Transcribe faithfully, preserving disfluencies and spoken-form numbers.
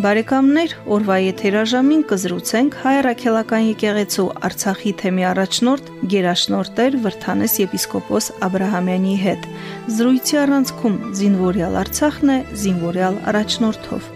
բարեկամներ, օրվա եթերաժամին կզրուցենք Հայ Առաքելական եկեղեցու Արցախի թեմի առաջնորդ գերաշնորհ Տեր Վրդանես եպիսկոպոս Աբրահամյանի հետ։ Զրույցի առանցքում զինվորյալ Արցախն է զինվորյալ առաջնորդով։